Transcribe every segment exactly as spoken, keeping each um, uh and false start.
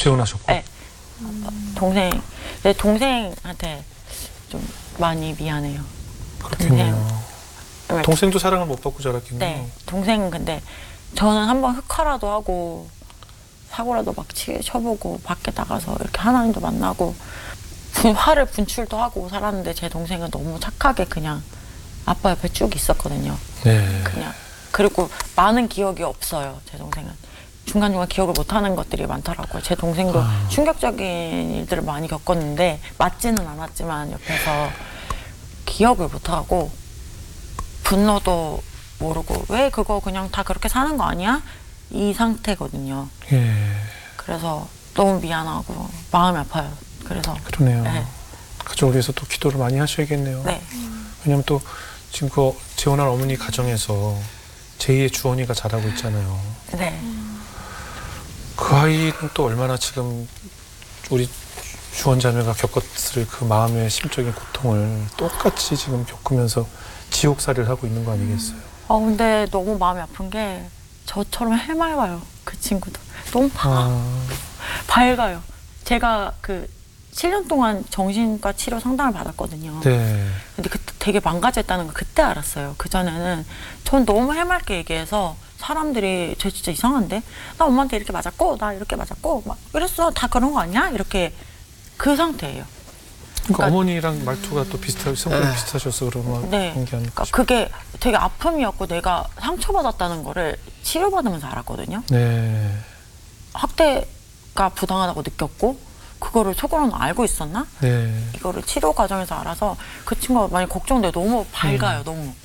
재혼하셨고. 네. 동생, 내 동생한테 좀 많이 미안해요. 그렇겠네요. 동생. 동생도 사랑을 못 받고 자랐겠네요. 네, 동생은 근데 저는 한번 흑화라도 하고 사고라도 막 치, 쳐보고 밖에 나가서 이렇게 하나님도 만나고 분, 화를 분출도 하고 살았는데 제 동생은 너무 착하게 그냥 아빠 옆에 쭉 있었거든요. 네. 그냥 그리고 많은 기억이 없어요. 제 동생은 중간중간 기억을 못하는 것들이 많더라고요. 제 동생도 아. 충격적인 일들을 많이 겪었는데 맞지는 않았지만 옆에서 기억을 못하고 분노도 모르고 왜 그거 그냥 다 그렇게 사는 거 아니야? 이 상태거든요. 예. 그래서 너무 미안하고 마음이 아파요. 그래서 그러네요. 네. 가족을 위해서 또 기도를 많이 하셔야겠네요. 네. 왜냐면 또 지금 그 재혼한 어머니 가정에서 제이의 주원이가 자라고 있잖아요. 네. 그 아이는 또 얼마나 지금 우리 주원 자매가 겪었을 그 마음의 심적인 고통을 똑같이 지금 겪으면서 지옥살이를 하고 있는 거 아니겠어요? 아 근데 너무 마음이 아픈 게 저처럼 해맑아요. 그 친구도 너무 밝아. 아, 밝아요. 제가 그 칠 년 동안 정신과 치료 상담을 받았거든요. 네. 근데 그때 되게 망가졌다는 걸 그때 알았어요. 그전에는 전 너무 해맑게 얘기해서 사람들이 쟤 진짜 이상한데? 나 엄마한테 이렇게 맞았고 나 이렇게 맞았고 막 이랬어. 다 그런 거 아니야? 이렇게 그 상태예요. 그러니까, 그러니까 어머니랑 말투가 또 비슷하, 성격이 네. 비슷하셔서 그런 네. 게 아닐까 그러니까 싶어요. 그게 되게 아픔이었고 내가 상처받았다는 거를 치료받으면서 알았거든요. 네. 학대가 부당하다고 느꼈고 그거를 속으로는 알고 있었나? 네. 이거를 치료 과정에서 알아서 그 친구가 많이 걱정돼. 너무 밝아요. 음. 너무.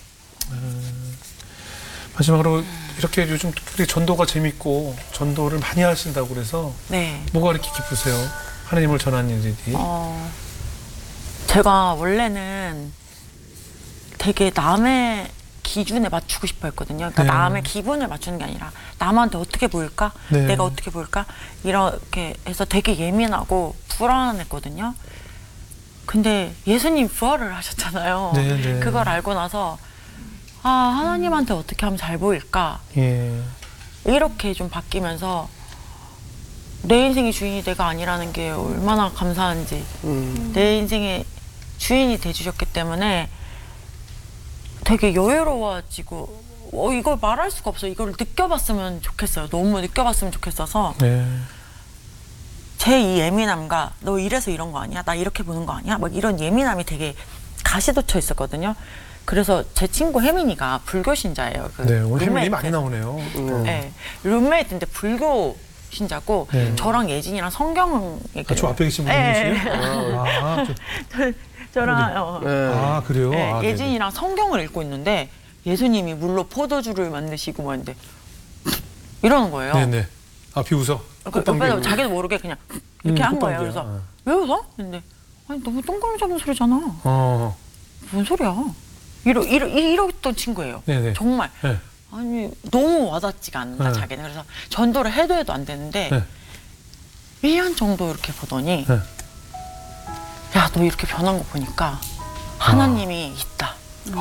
마지막으로 이렇게 요즘 되게 전도가 재밌고 전도를 많이 하신다고 그래서 네. 뭐가 이렇게 기쁘세요? 하나님을 전하는 일들이. 어, 제가 원래는 되게 남의 기준에 맞추고 싶어 했거든요. 그러니까 네. 남의 기분을 맞추는 게 아니라 남한테 어떻게 보일까? 네. 내가 어떻게 보일까? 이렇게 해서 되게 예민하고 불안했거든요. 근데 예수님 부활을 하셨잖아요. 네, 네. 그걸 알고 나서 아 하나님한테 어떻게 하면 잘 보일까? 예. 이렇게 좀 바뀌면서 내 인생의 주인이 내가 아니라는 게 얼마나 감사한지 음. 내 인생의 주인이 돼주셨기 때문에 되게 여유로워지고 어, 이걸 말할 수가 없어요. 이걸 느껴봤으면 좋겠어요. 너무 느껴봤으면 좋겠어서 네. 제 이 예민함과 너 이래서 이런 거 아니야? 나 이렇게 보는 거 아니야? 막 이런 예민함이 되게 가시돋쳐 있었거든요. 그래서 제 친구 혜민이가 불교 신자예요. 그 네. 오늘 혜민이 룸메이트. 많이 나오네요. 음. 네. 룸메이트인데 불교 신자고 네. 저랑 예진이랑 성경 얘기를 아, 저 앞에 계신 네. 분이시요? 아, 저, 저랑 어, 네. 아, 그래요? 네, 아, 네네. 예진이랑 성경을 읽고 있는데 예수님이 물로 포도주를 만드시고 뭐 했는데 이러는 거예요. 네네. 아, 비웃어? 그 옆에서 자기도 모르게 그냥 이렇게 음, 한 거예요. 꽃방귀야. 그래서 어. 왜 웃어? 근데 아니 너무 똥강을 잡는 소리잖아. 어. 뭔 소리야? 이러, 이러, 이러던 친구예요. 네네. 정말. 네. 아니 너무 와닿지가 않는다. 네. 자기는. 그래서 전도를 해도 해도 안 되는데 네. 일 년 정도 이렇게 보더니 네. 야 너 이렇게 변한 거 보니까 하나님이 있다.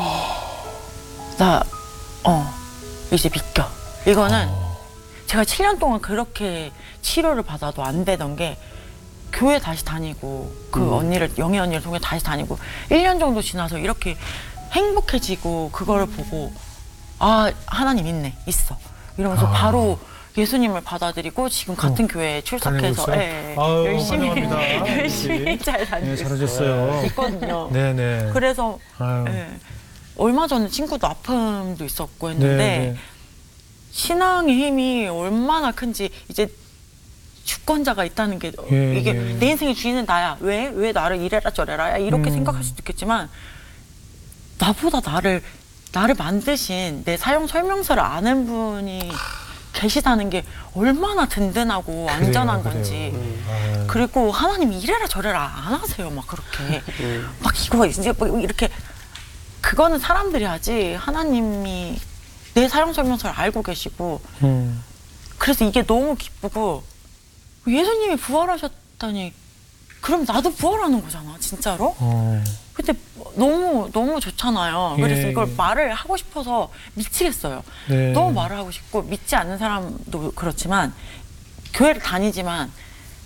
나 어 이제 믿겨. 이거는 어. 제가 칠 년 동안 그렇게 치료를 받아도 안 되던 게 교회 다시 다니고 그 음. 언니를 영희 언니를 통해 다시 다니고 일 년 정도 지나서 이렇게 행복해지고 그거를 보고 아 하나님 있네 있어 이러면서 아. 바로 예수님을 받아들이고 지금 같은 어. 교회에 다니고 출석해서 있어요? 예, 예. 아유, 열심히 환영합니다. 열심히 잘 다니고 네, 잘하셨어요. 있거든요. 네네. 그래서 아유. 예. 얼마 전에 친구도 아픔도 있었고 했는데 네네. 신앙의 힘이 얼마나 큰지 이제 주권자가 있다는 게 예, 이게 예. 내 인생의 주인은 나야. 왜? 왜 나를 이래라 저래라 이렇게 음. 생각할 수도 있겠지만 나보다 나를 나를 만드신 내 사용 설명서를 아는 분이 계시다는 게 얼마나 든든하고 안전한 그래요, 건지. 그래요. 아유. 그리고 하나님이 이래라 저래라 안 하세요. 막 그렇게 음. 막 이거 이제 뭐 이렇게 그거는 사람들이 하지 하나님이 내 사용 설명서를 알고 계시고 음. 그래서 이게 너무 기쁘고 예수님이 부활하셨다니 그럼 나도 부활하는 거잖아 진짜로. 어. 근데 너무 너무 좋잖아요. 그래서 예, 이걸 예. 말을 하고 싶어서 미치겠어요. 네. 너무 말을 하고 싶고 믿지 않는 사람도 그렇지만 교회를 다니지만